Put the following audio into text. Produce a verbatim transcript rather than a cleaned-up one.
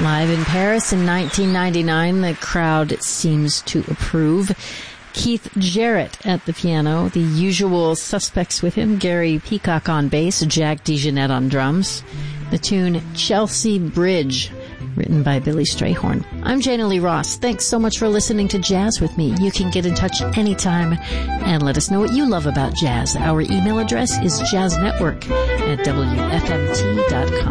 Live in Paris in nineteen ninety-nine, the crowd seems to approve. Keith Jarrett at the piano, the usual suspects with him, Gary Peacock on bass, Jack DeJohnette on drums. The tune Chelsea Bridge, written by Billy Strayhorn. I'm Jana Lee Ross. Thanks so much for listening to Jazz with me. You can get in touch anytime and let us know what you love about jazz. Our email address is jazznetwork at W F M T dot com.